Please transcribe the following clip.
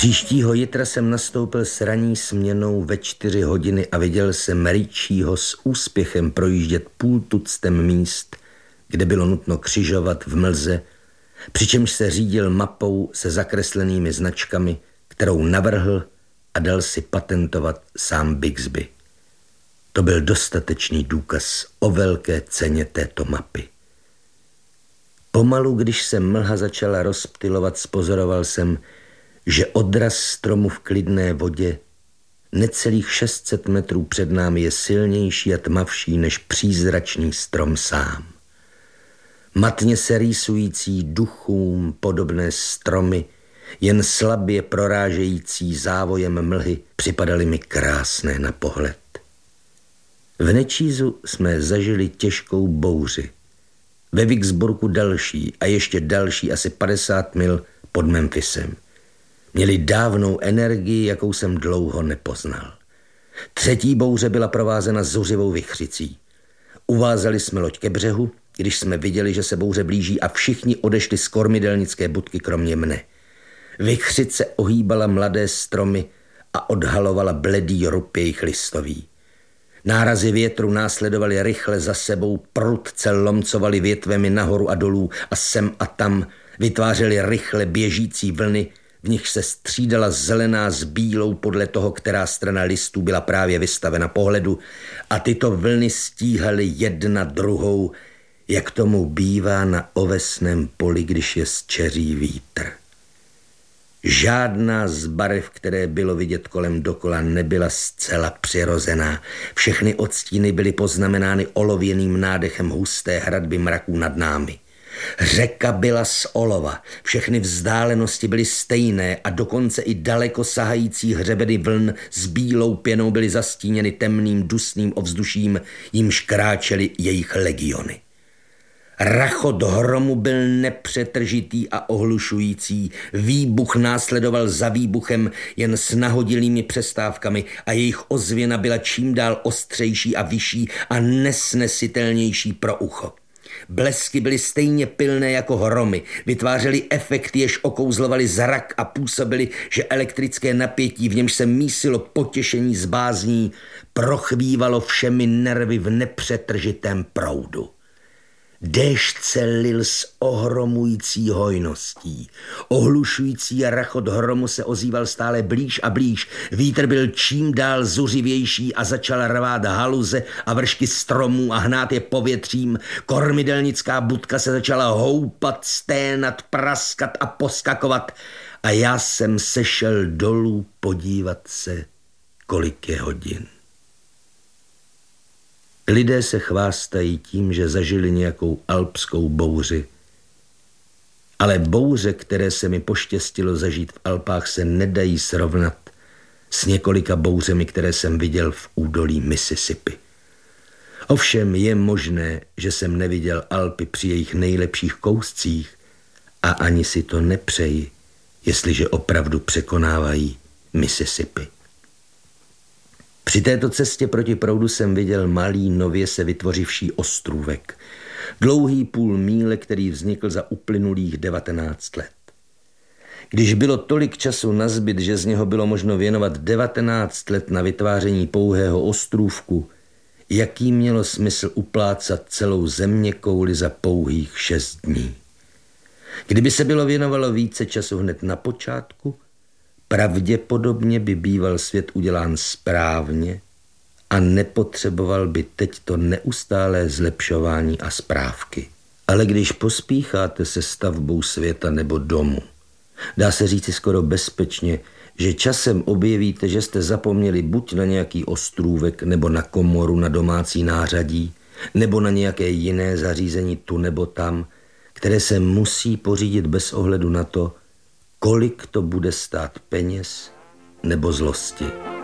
Příštího jitra jsem nastoupil s ranní směnou ve 4 hodiny a viděl jsem Richieho s úspěchem projíždět půl tuctem míst, kde bylo nutno křižovat v mlze, přičemž se řídil mapou se zakreslenými značkami, kterou navrhl a dal si patentovat sám Bixby. To byl dostatečný důkaz o velké ceně této mapy. Pomalu, když se mlha začala rozptylovat, spozoroval jsem, že odraz stromu v klidné vodě necelých 600 metrů před námi je silnější a tmavší než přízračný strom sám. Matně se rýsující duchům podobné stromy, jen slabě prorážející závojem mlhy, připadaly mi krásné na pohled. V Nečízu jsme zažili těžkou bouři. Ve Vicksburgu další a ještě další asi 50 mil pod Memphisem. Měli dávnou energii, jakou jsem dlouho nepoznal. Třetí bouře byla provázena zuřivou vichřicí. Uvázali jsme loď ke břehu, když jsme viděli, že se bouře blíží a všichni odešli z kormidelnické budky kromě mne. Vichřice ohýbala mladé stromy a odhalovala bledý rub jejich listový. Nárazy větru následovaly rychle za sebou, prudce lomcovaly větvemi nahoru a dolů a sem a tam vytvářely rychle běžící vlny, v nich se střídala zelená s bílou podle toho, která strana listů byla právě vystavena pohledu, a tyto vlny stíhaly jedna druhou, jak tomu bývá na ovesném poli, když je zčeří vítr. Žádná z barev, které bylo vidět kolem dokola, nebyla zcela přirozená. Všechny odstíny byly poznamenány olověným nádechem husté hradby mraků nad námi. Řeka byla z olova, všechny vzdálenosti byly stejné a dokonce i daleko sahající hřebeny vln s bílou pěnou byly zastíněny temným dusným ovzduším, jímž kráčely jejich legiony. Rachot hromu byl nepřetržitý a ohlušující, výbuch následoval za výbuchem jen s nahodilými přestávkami a jejich ozvěna byla čím dál ostřejší a vyšší a nesnesitelnější pro ucho. Blesky byly stejně pilné jako hromy, vytvářely efekty, jež okouzlovaly zrak a působily, že elektrické napětí, v němž se mísilo potěšení z bázní, prochvívalo všemi nervy v nepřetržitém proudu. Déšť se lil s ohromující hojností. Ohlušující rachot hromu se ozýval stále blíž a blíž. Vítr byl čím dál zuřivější a začal rvát haluze a vršky stromů a hnát je povětřím. Kormidelnická budka se začala houpat, sténat, praskat a poskakovat a já jsem sešel dolů podívat se, kolik je hodin. Lidé se chvástají tím, že zažili nějakou alpskou bouři. Ale bouře, které se mi poštěstilo zažít v Alpách, se nedají srovnat s několika bouřemi, které jsem viděl v údolí Mississippi. Ovšem je možné, že jsem neviděl Alpy při jejich nejlepších kouscích a ani si to nepřeji, jestliže opravdu překonávají Mississippi. Při této cestě proti proudu jsem viděl malý, nově se vytvořivší ostrůvek. Dlouhý půl míle, který vznikl za uplynulých 19 let. Když bylo tolik času nazbyt, že z něho bylo možno věnovat 19 let na vytváření pouhého ostrůvku, jaký mělo smysl uplácat celou zeměkouli za pouhých 6 dní. Kdyby se bylo věnovalo více času hned na počátku, pravděpodobně by býval svět udělán správně a nepotřeboval by teď to neustálé zlepšování a správky. Ale když pospícháte se stavbou světa nebo domu, dá se říci skoro bezpečně, že časem objevíte, že jste zapomněli buď na nějaký ostrůvek nebo na komoru na domácí nářadí, nebo na nějaké jiné zařízení tu nebo tam, které se musí pořídit bez ohledu na to, kolik to bude stát peněz nebo zlosti.